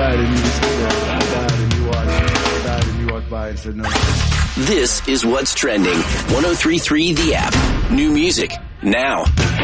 died and you just sit there. I died and you watched. I died and you walked by and said no. This is What's Trending. 103.3 The App. New music now.